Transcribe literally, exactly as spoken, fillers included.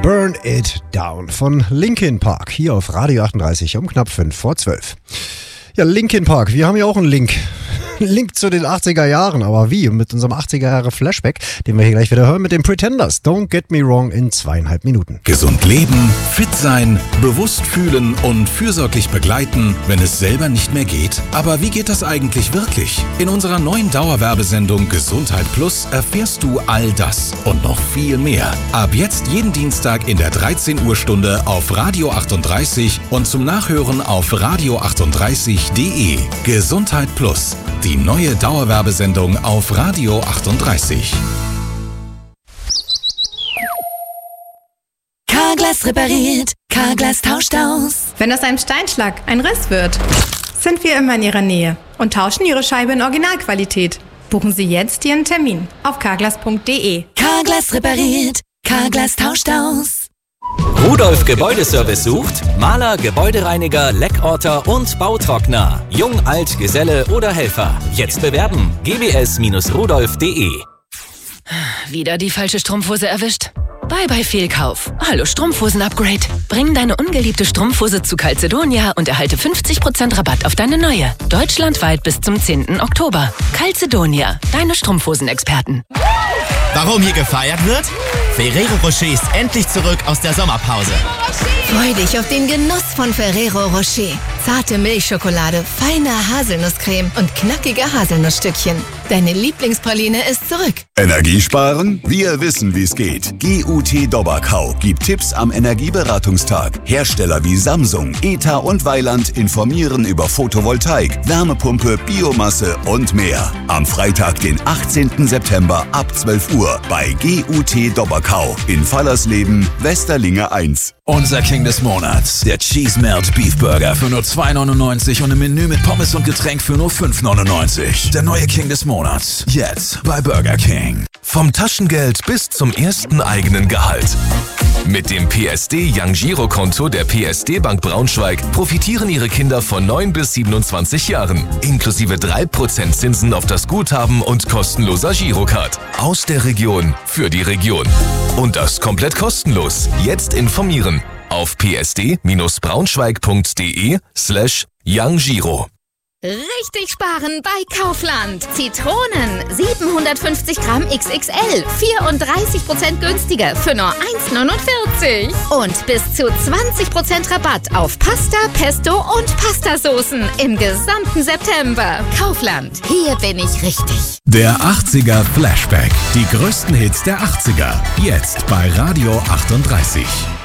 Burn It Down von Linkin Park hier auf Radio achtunddreißig um knapp fünf vor zwölf. Ja, Linkin Park, wir haben ja auch einen Link. Link zu den achtziger Jahren, aber wie? Mit unserem achtziger Jahre Flashback, den wir hier gleich wieder hören mit den Pretenders. Don't Get Me Wrong in zweieinhalb Minuten. Gesund leben, fit sein, bewusst fühlen und fürsorglich begleiten, wenn es selber nicht mehr geht. Aber wie geht das eigentlich wirklich? In unserer neuen Dauerwerbesendung Gesundheit Plus erfährst du all das und noch viel mehr. Ab jetzt jeden Dienstag in der dreizehn Uhr Stunde auf Radio achtunddreißig und zum Nachhören auf radio achtunddreißig punkt de. Gesundheit Plus. Die neue Dauerwerbesendung auf Radio achtunddreißig. Carglass repariert, Carglass tauscht aus. Wenn aus einem Steinschlag ein Riss wird, sind wir immer in Ihrer Nähe und tauschen Ihre Scheibe in Originalqualität. Buchen Sie jetzt Ihren Termin auf carglass punkt de. Carglass repariert, Carglass tauscht aus. Rudolf Gebäudeservice sucht Maler, Gebäudereiniger, Leckorter und Bautrockner. Jung, alt, Geselle oder Helfer. Jetzt bewerben. g b s rudolf punkt de. Wieder die falsche Strumpfhose erwischt? Bye bye Fehlkauf. Hallo Strumpfhosen-Upgrade. Bring deine ungeliebte Strumpfhose zu Calzedonia und erhalte fünfzig Prozent Rabatt auf deine neue. Deutschlandweit bis zum zehnten Oktober. Calzedonia, deine Strumpfhosenexperten. Warum hier gefeiert wird? Ferrero Rocher ist endlich zurück aus der Sommerpause. Freu dich auf den Genuss von Ferrero Rocher. Zarte Milchschokolade, feine Haselnusscreme und knackige Haselnussstückchen. Deine Lieblingspraline ist zurück. Energiesparen? Wir wissen, wie es geht. G U T Dobberkau gibt Tipps am Energieberatungstag. Hersteller wie Samsung, E T A und Weiland informieren über Photovoltaik, Wärmepumpe, Biomasse und mehr. Am Freitag, den achtzehnten September ab zwölf Uhr bei G U T Dobberkau in Fallersleben, Westerlinge eins. Unser King des Monats, der Cheese Melt Beef Burger für nur zwei neunundneunzig und im Menü mit Pommes und Getränk für nur fünf neunundneunzig. Der neue King des Monats, jetzt bei Burger King. Vom Taschengeld bis zum ersten eigenen Gehalt. Mit dem P S D Young Giro Konto der P S D Bank Braunschweig profitieren Ihre Kinder von neun bis siebenundzwanzig Jahren. Inklusive drei Prozent Zinsen auf das Guthaben und kostenloser Girocard. Aus der Region für die Region. Und das komplett kostenlos. Jetzt informieren auf p s d braunschweig punkt de slash young giro. Richtig sparen bei Kaufland. Zitronen siebenhundertfünfzig Gramm X X L, vierunddreißig Prozent günstiger für nur eins neunundvierzig. Und bis zu zwanzig Prozent Rabatt auf Pasta, Pesto und Pastasoßen im gesamten September. Kaufland, hier bin ich richtig. Der achtziger Flashback. Die größten Hits der achtziger. Jetzt bei Radio achtunddreißig.